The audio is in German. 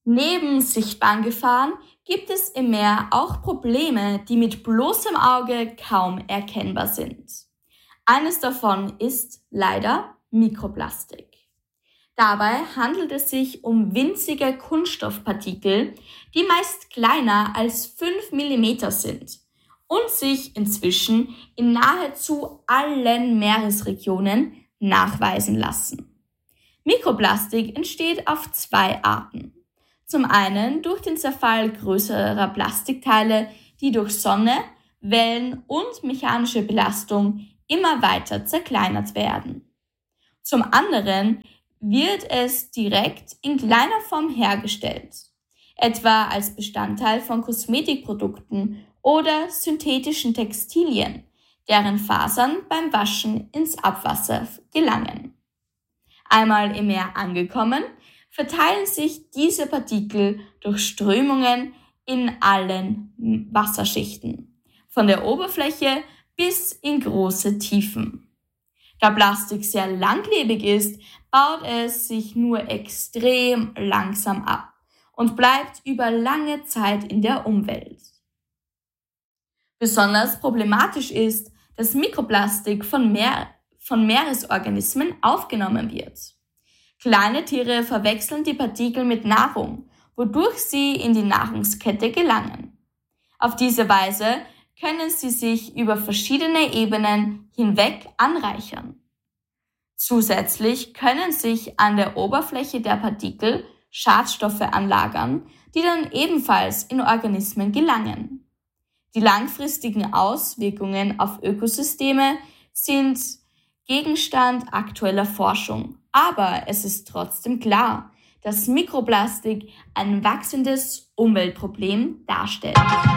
Neben sichtbaren Gefahren gibt es im Meer auch Probleme, die mit bloßem Auge kaum erkennbar sind. Eines davon ist leider Mikroplastik. Dabei handelt es sich um winzige Kunststoffpartikel, die meist kleiner als 5 mm sind und sich inzwischen in nahezu allen Meeresregionen nachweisen lassen. Mikroplastik entsteht auf zwei Arten. Zum einen durch den Zerfall größerer Plastikteile, die durch Sonne, Wellen und mechanische Belastung immer weiter zerkleinert werden. Zum anderen wird es direkt in kleiner Form hergestellt, etwa als Bestandteil von Kosmetikprodukten oder synthetischen Textilien, deren Fasern beim Waschen ins Abwasser gelangen. Einmal im Meer angekommen, verteilen sich diese Partikel durch Strömungen in allen Wasserschichten, von der Oberfläche bis in große Tiefen. Da Plastik sehr langlebig ist, baut es sich nur extrem langsam ab und bleibt über lange Zeit in der Umwelt. Besonders problematisch ist, dass Mikroplastik von Meeresorganismen aufgenommen wird. Kleine Tiere verwechseln die Partikel mit Nahrung, wodurch sie in die Nahrungskette gelangen. Auf diese Weise können sie sich über verschiedene Ebenen hinweg anreichern. Zusätzlich können sich an der Oberfläche der Partikel Schadstoffe anlagern, die dann ebenfalls in Organismen gelangen. Die langfristigen Auswirkungen auf Ökosysteme sind Gegenstand aktueller Forschung, aber es ist trotzdem klar, dass Mikroplastik ein wachsendes Umweltproblem darstellt.